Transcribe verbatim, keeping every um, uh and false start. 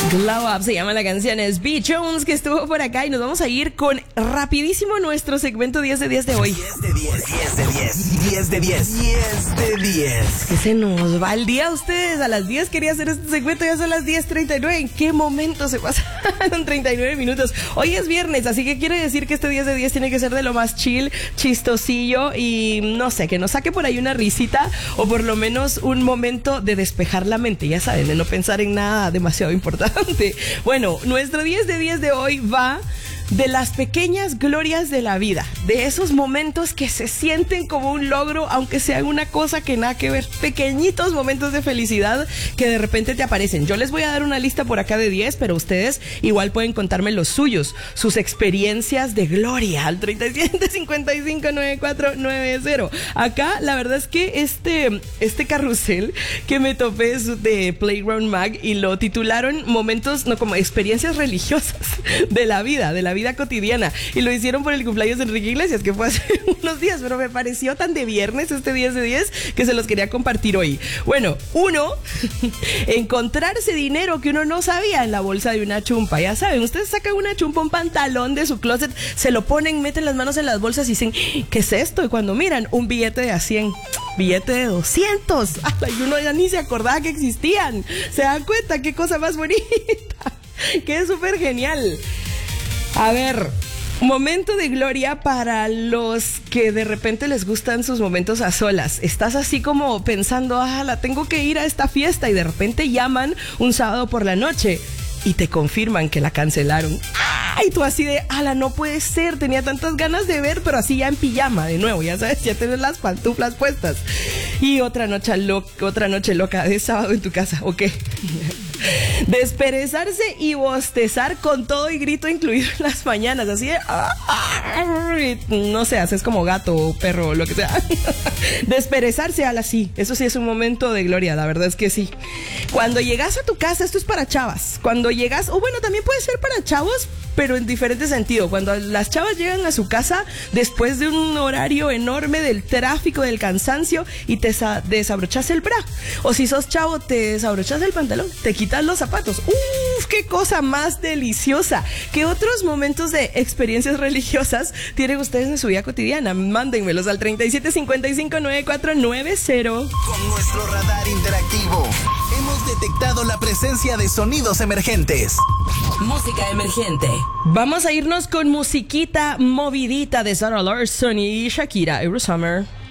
Glow Up se llama la canción, es B. Jones que estuvo por acá y nos vamos a ir con rapidísimo nuestro segmento diez de diez de hoy. diez de diez, diez de diez, diez de diez, diez de diez. Que se nos va el día a ustedes, a las diez quería hacer este segmento, ya son las diez treinta y nueve, ¿en qué momento se pasaron treinta y nueve minutos? Hoy es viernes, así que quiere decir que este diez de diez tiene que ser de lo más chill, chistosillo y no sé, que nos saque por ahí una risita o por lo menos un momento de despejar la mente, ya saben, de no pensar en nada demasiado importante. Bueno, nuestro diez de diez de hoy va de las pequeñas glorias de la vida, de esos momentos que se sienten como un logro, aunque sea una cosa que nada que ver, pequeñitos momentos de felicidad que de repente te aparecen. Yo les voy a dar una lista por acá de diez, pero ustedes igual pueden contarme los suyos, sus experiencias de gloria al treinta y siete, cincuenta y cinco, noventa y cuatro, noventa. Acá la verdad es que este, este carrusel que me topé es de Playground Mag y lo titularon momentos, no, como experiencias religiosas de la vida, de la vida cotidiana, y lo hicieron por el cumpleaños de Enrique Iglesias, que fue hace unos días, pero me pareció tan de viernes este diez de diez que se los quería compartir hoy. Bueno, uno, encontrarse dinero que uno no sabía en la bolsa de una chumpa. Ya saben, ustedes sacan una chumpa, un pantalón de su closet, se lo ponen, meten las manos en las bolsas y dicen, ¿qué es esto? Y cuando miran, un billete de a cien, billete de doscientos, y uno ya ni se acordaba que existían. ¿Se dan cuenta? Qué cosa más bonita, que es súper genial. A ver, momento de gloria para los que de repente les gustan sus momentos a solas. Estás así como pensando, ah, la tengo que ir a esta fiesta, y de repente llaman un sábado por la noche y te confirman que la cancelaron. Ay, tú así de, ala, no puede ser, tenía tantas ganas de ver, pero así ya en pijama de nuevo, ya sabes, ya tienes las pantuflas puestas. Y otra noche loca, otra noche loca de sábado en tu casa, ¿ok? Desperezarse y bostezar con todo y grito incluido en las mañanas, así de, no sé, haces como gato o perro o lo que sea. Desperezarse al así, eso sí es un momento de gloria, la verdad es que sí. Cuando llegas a tu casa, esto es para chavas, cuando llegas, o bueno, también puede ser para chavos, pero en diferente sentido. Cuando las chavas llegan a su casa después de un horario enorme del tráfico, del cansancio, y te desabrochas el bra, o si sos chavo, te desabrochas el pantalón, te quitas los zapatos. ¡Uf! ¡Qué cosa más deliciosa! ¿Qué otros momentos de experiencias religiosas tienen ustedes en su vida cotidiana? Mándenmelos al treinta y siete, cincuenta y cinco, noventa y cuatro, noventa. Con nuestro radar interactivo hemos detectado la presencia de sonidos emergentes. Música emergente. Vamos a irnos con musiquita movidita de Zara Larsson y Shakira, Eurosummer.